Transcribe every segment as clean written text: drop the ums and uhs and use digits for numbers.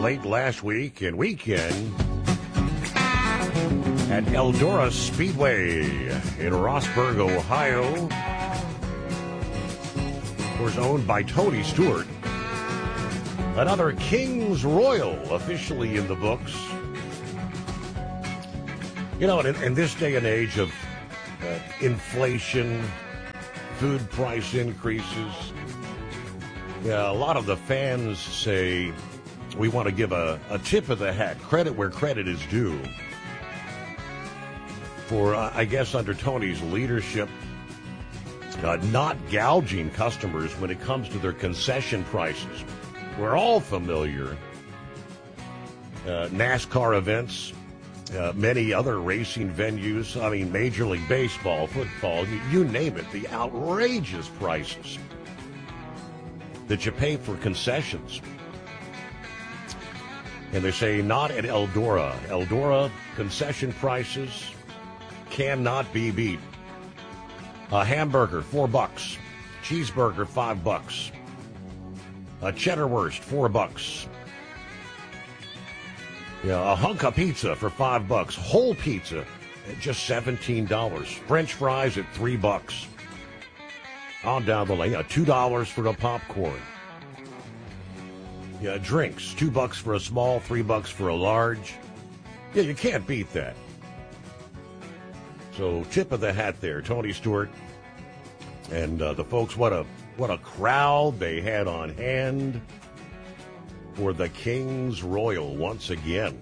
late last week and weekend at Eldora Speedway in Rossburg, Ohio. Of course, owned by Tony Stewart. Another King's Royal officially in the books. You know, in this day and age of inflation, food price increases, yeah, a lot of the fans say we want to give a tip of the hat, credit where credit is due, for, I guess, under Tony's leadership, not gouging customers when it comes to their concession prices. We're all familiar. NASCAR events, many other racing venues, I mean, Major League Baseball, football, you name it, the outrageous prices that you pay for concessions. And they say not at Eldora. Eldora concession prices cannot be beat. A hamburger, $4. Cheeseburger, $5. A cheddar wurst, $4. Yeah, a hunk of pizza for $5. Whole pizza at just $17. French fries at $3. On down the lane, $2 for a popcorn. Yeah, drinks, $2 for a small, $3 for a large. Yeah, you can't beat that. So tip of the hat there, Tony Stewart and the folks. What a crowd they had on hand for the King's Royal once again.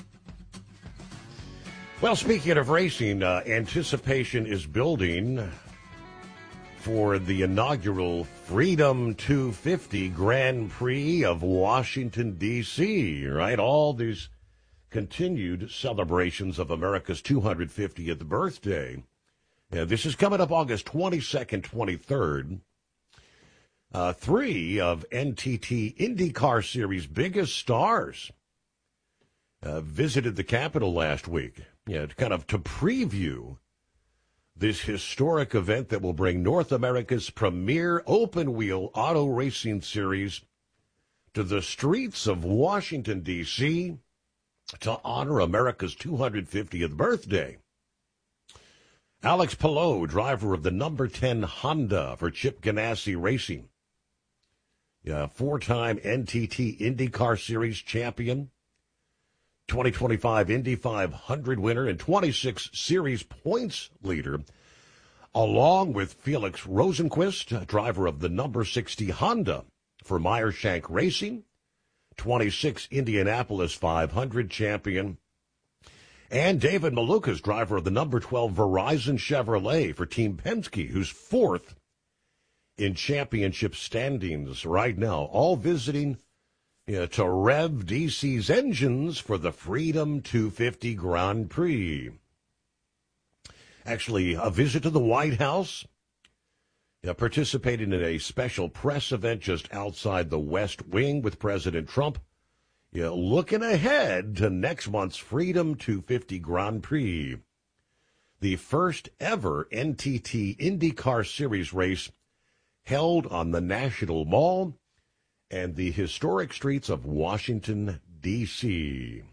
Well, speaking of racing, anticipation is building for the inaugural Freedom 250 Grand Prix of Washington, D.C., right? All these continued celebrations of America's 250th birthday. This is coming up August 22nd, 23rd. Three of NTT IndyCar Series' biggest stars visited the Capitol last week, to preview this historic event that will bring North America's premier open-wheel auto racing series to the streets of Washington, D.C., to honor America's 250th birthday. Alex Palou, driver of the number 10 Honda for Chip Ganassi Racing, four-time NTT IndyCar Series champion, 2025 Indy 500 winner, and 26 series points leader, along with Felix Rosenquist, driver of the number 60 Honda for Meyershank Racing, 26 Indianapolis 500 champion, and David Malukas, driver of the number 12 Verizon Chevrolet for Team Penske, who's fourth in championship standings right now, all visiting to rev DC's engines for the Freedom 250 Grand Prix. Actually, a visit to the White House, participating in a special press event just outside the West Wing with President Trump, looking ahead to next month's Freedom 250 Grand Prix, the first ever NTT IndyCar Series race held on the National Mall and the historic streets of Washington, D.C.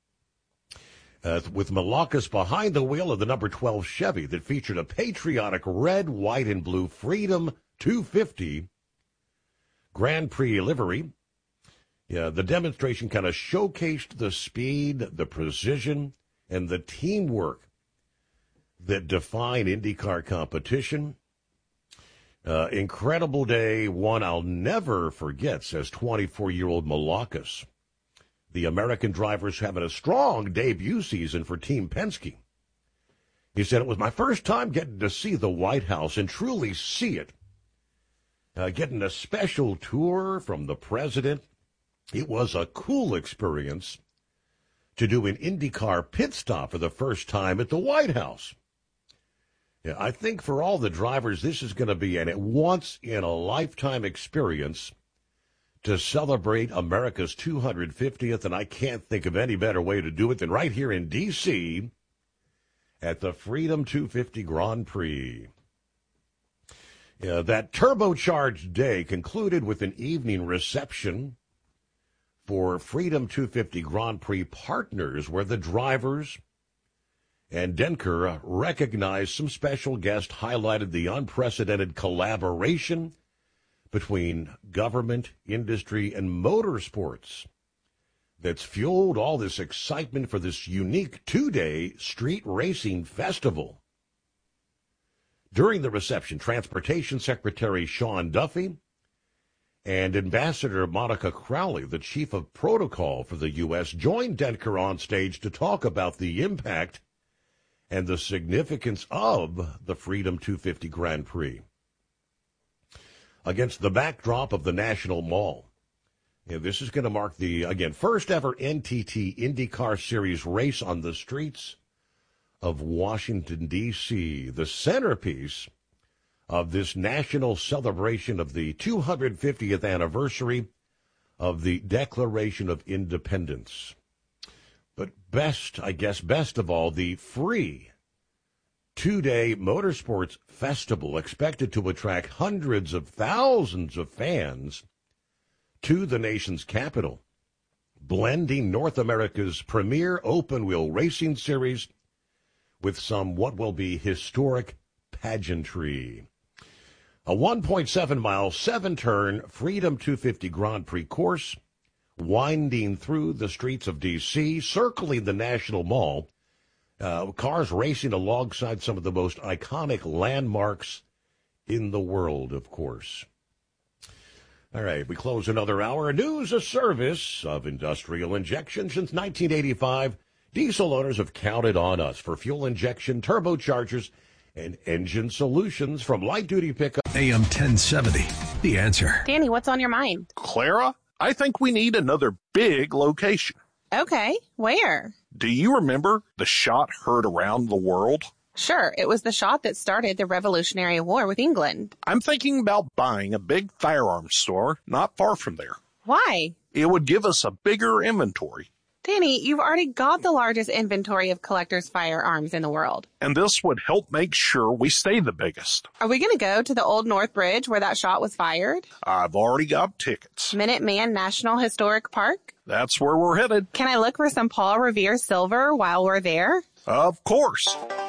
With Malukas behind the wheel of the number 12 Chevy that featured a patriotic red, white, and blue Freedom 250 Grand Prix livery. The demonstration kind of showcased the speed, the precision, and the teamwork that define IndyCar competition. Incredible day, one I'll never forget, says 24-year-old Malukas. The American driver's having a strong debut season for Team Penske. He said, it was my first time getting to see the White House and truly see it. Getting a special tour from the president. It was a cool experience to do an IndyCar pit stop for the first time at the White House. I think for all the drivers, this is going to be a once-in-a-lifetime experience to celebrate America's 250th, and I can't think of any better way to do it than right here in D.C. at the Freedom 250 Grand Prix. That turbocharged day concluded with an evening reception for Freedom 250 Grand Prix partners, where the drivers and Denker recognized some special guests, highlighted the unprecedented collaboration between government, industry, and motorsports that's fueled all this excitement for this unique two-day street racing festival. During the reception, Transportation Secretary Sean Duffy and Ambassador Monica Crowley, the chief of protocol for the U.S., joined Denker on stage to talk about the impact and the significance of the Freedom 250 Grand Prix. Against the backdrop of the National Mall, this is going to mark the, again, first ever NTT IndyCar Series race on the streets of Washington, D.C., the centerpiece of this national celebration of the 250th anniversary of the Declaration of Independence. But best of all, the free two-day motorsports festival expected to attract hundreds of thousands of fans to the nation's capital, blending North America's premier open-wheel racing series with some what will be historic pageantry. A 1.7-mile, 7-turn Freedom 250 Grand Prix course winding through the streets of D.C., circling the National Mall, cars racing alongside some of the most iconic landmarks in the world, of course. All right, we close another hour. News, a service of Industrial Injection. Since 1985, diesel owners have counted on us for fuel injection, turbochargers, and engine solutions from light-duty pickup. AM 1070, The Answer. Danny, what's on your mind? Clara, I think we need another big location. Okay, where? Do you remember the shot heard around the world? Sure, it was the shot that started the Revolutionary War with England. I'm thinking about buying a big firearms store not far from there. Why? It would give us a bigger inventory. Danny, you've already got the largest inventory of collectors' firearms in the world. And this would help make sure we stay the biggest. Are we going to go to the Old North Bridge where that shot was fired? I've already got tickets. Minuteman National Historic Park? That's where we're headed. Can I look for some Paul Revere silver while we're there? Of course.